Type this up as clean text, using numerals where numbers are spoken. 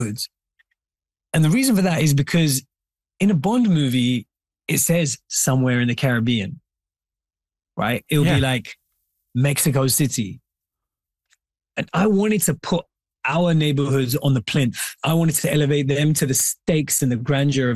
And the reason for that is because in a Bond movie, it says somewhere in the Caribbean, right? It'll be like Mexico City. And I wanted to put our neighborhoods on the plinth. I wanted to elevate them to the stakes and the grandeur of